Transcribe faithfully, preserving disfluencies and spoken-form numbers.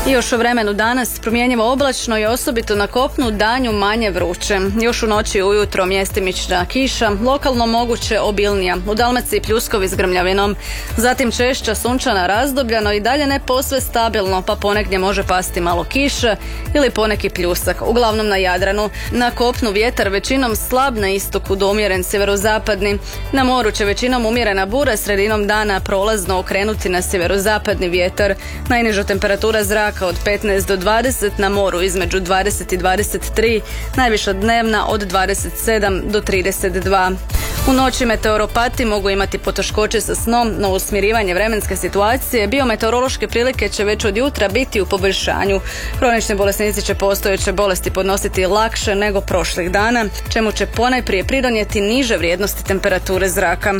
I još o vremenu danas promjenjivo oblačno i osobito na kopnu danju manje vruće. Još u noći i ujutro mjestimična kiša, lokalno moguće obilnija, u Dalmaciji pljuskovi s grmljavinom. Zatim češća sunčana razdoblja, no i dalje ne posve stabilno, pa ponegdje može pasti malo kiše ili poneki pljusak, uglavnom na Jadranu. Na kopnu vjetar većinom slab, na istoku do umjeren sjeverozapadni. Na moru će većinom umjerena bura, sredinom dana prolazno okrenuti na sjeverozapadni vjetar. Najniža temperatura zraka od petnaest do dvadeset, na moru između dvadeset i dvadeset tri, najviša dnevna od dvadeset sedam do trideset dva. U noći meteoropati mogu imati poteškoće sa snom, no uz smirivanje vremenske situacije biometeorološke prilike će već od jutra biti u poboljšanju. Kronični bolesnici će postojeće bolesti podnositi lakše nego prošlih dana, čemu će ponajprije pridonijeti niže vrijednosti temperature zraka.